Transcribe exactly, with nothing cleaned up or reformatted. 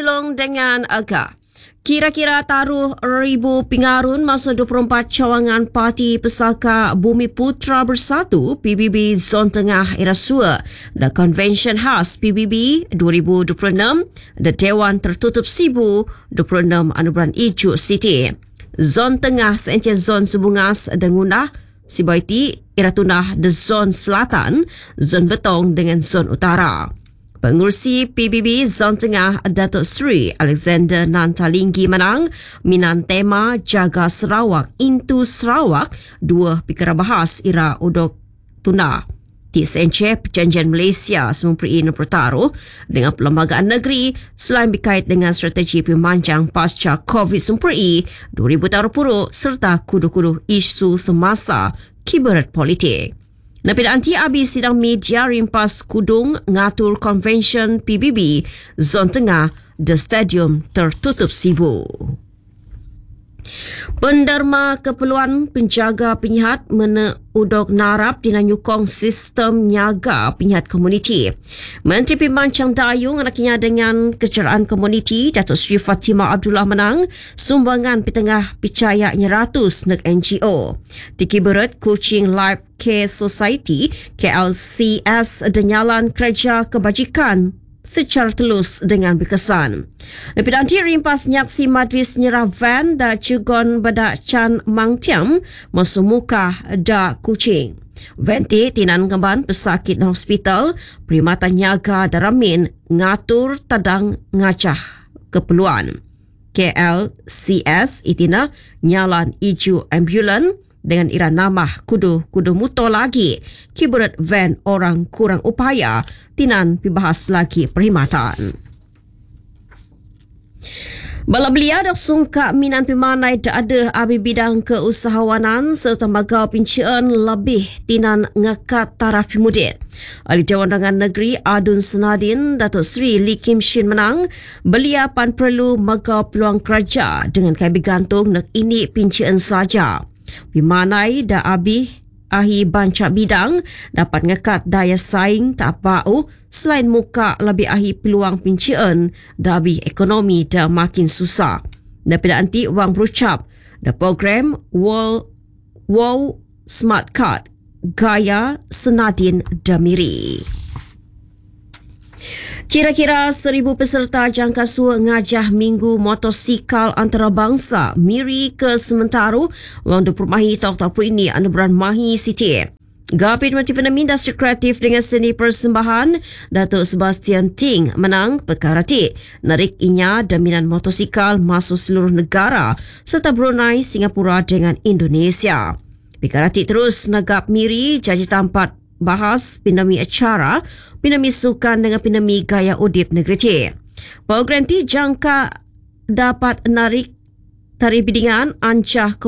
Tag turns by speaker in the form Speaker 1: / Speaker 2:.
Speaker 1: Silong dengan Aga. Kira-kira taruh ribu pingarun masa dua puluh empat cawangan Parti Pesaka Bumi Putra Bersatu P B B Zon Tengah Irasua dan Convention Khas P B B dua ribu dua puluh enam dan Dewan Tertutup Sibu dua puluh enam Anugerah Ijuk City. Zon Tengah seentia Zon Subungas dan Ngundah, Sibaiti Iratunah de Zon Selatan, Zon Betong dengan Zon Utara. Pengurusi P B B Zon Tengah Datuk Seri Alexander Nantalinggi menang minan tema Jaga Sarawak Into Sarawak dua perkara bahas ira udok tuna. Di sence perjanjian Malaysia sememperi Pertaruh dengan perlembagaan negeri selain berkait dengan strategi pemanjang pasca COVID sememperi dua ribu dua puluh serta kudu-kudu isu semasa kibarat politik. Napida anti abi sidang media rimpas kudung ngatur convention P B B Zon Tengah The Stadium Tertutup Sibu. Penderma Keperluan Penjaga Penyihat menudok narap dinanyukong sistem nyaga penyihat komuniti. Menteri Pembancang Dayung anaknya dengan keceraan komuniti Datuk Seri Fatimah Abdullah menang sumbangan petengah percayanya ratus nek N G O. Dikibarat Kuching Life Care Society K L C S dan Nyalan Kerja Kebajikan secara telus dengan berkesan. Lebih nanti rimpas nyaksi majlis nyerah van da Cigon Badak Chan Mang Tiam masuk muka da Kuching. Venti tinan kemban pesakit di hospital Perkhidmatan Nyaga Daramin ngatur tadang ngacah keperluan. K L C S itina Nyalan Iju Ambulan dengan ira namah kudu-kudu muto lagi kibarat van orang kurang upaya tinan pibahas lagi perkhidmatan. Bala belia dak sungka minan pimanai dak ada abi bidang keusahawanan serta magau pincian lebih tinan ngakat taraf pimudit. Ahli Dewan Undangan Negeri Adun Senadin Datuk Seri Lee Kim Shin menang belia pan perlu magau peluang kerja dengan kai bergantung nak ini pincian saja. Pimanai da abi ahi bancak bidang dapat ngekat daya saing tak bau selain muka lebih ahi peluang pincian da abi ekonomi da makin susah. Daripada anti wang berucap da program World Wow Smart Card gaya Senadin Damiri. Kira-kira seribu peserta jangkasua ngajah minggu motosikal antarabangsa miri ke sementara wang dua puluh Mahi tahun ini Anugerah Mahi City. Gapit Menteri Pendami Industri Kreatif dengan seni persembahan Datuk Sebastian Ting menang perkara ti narik inya dominan motosikal masuk seluruh negara serta Brunei, Singapura dengan Indonesia. Perkara ti terus nagap miri jaji tampat bahas pinami acara, pinami sukan dengan pinami gaya udip negeri ti. Program ti jangka dapat narik tarikh bidingan ancah